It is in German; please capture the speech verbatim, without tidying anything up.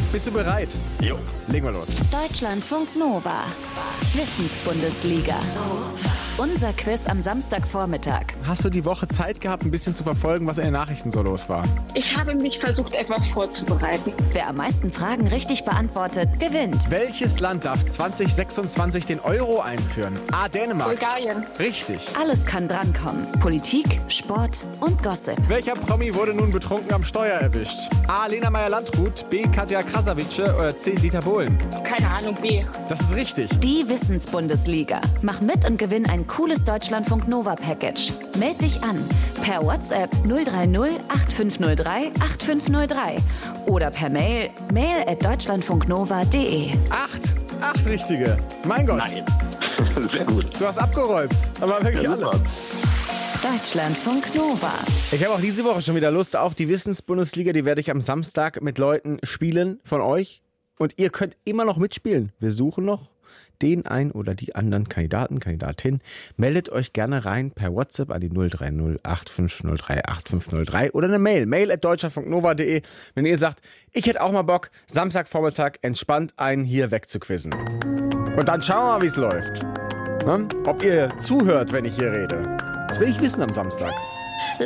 bist du bereit? Jo. Legen wir los. Deutschlandfunk Nova. Wissensbundesliga. Unser Quiz am Samstagvormittag. Hast du die Woche Zeit gehabt, ein bisschen zu verfolgen, was in den Nachrichten so los war? Ich habe mich versucht, etwas vorzubereiten. Wer am meisten Fragen richtig beantwortet, gewinnt. Welches Land darf zwanzig sechsundzwanzig den Euro einführen? A. Dänemark. Bulgarien. Richtig. Alles kann drankommen. Politik, Sport und Gossip. Welcher Promi wurde nun betrunken am Steuer erwischt? A. Lena Meyer-Landrut, B. Katja Krasavice oder C. Dieter Bohlen? Keine Ahnung, B. Das ist richtig. Die Wissensbundesliga. Mach mit und gewinn ein cooles Deutschlandfunk Nova Package. Meld dich an per WhatsApp null drei null acht fünf null drei acht fünf null drei oder per Mail mail at deutschlandfunknova punkt de. Acht. Acht richtige. Mein Gott. Nein. Sehr gut. Du hast abgeräumt. Aber wirklich Ja, alle. super. Deutschlandfunk Nova. Ich habe auch diese Woche schon wieder Lust auf die Wissensbundesliga. Die werde ich am Samstag mit Leuten spielen von euch. Und ihr könnt immer noch mitspielen. Wir suchen noch den ein oder die anderen Kandidaten, Kandidatin. Meldet euch gerne rein per WhatsApp an die null drei null acht fünf null drei acht fünf null drei oder eine Mail, mail at deutschlandfunknova punkt de, wenn ihr sagt, ich hätte auch mal Bock, Samstagvormittag entspannt einen hier wegzuquizzen. Und dann schauen wir mal, wie es läuft. Ne? Ob ihr zuhört, wenn ich hier rede. Das will ich wissen am Samstag.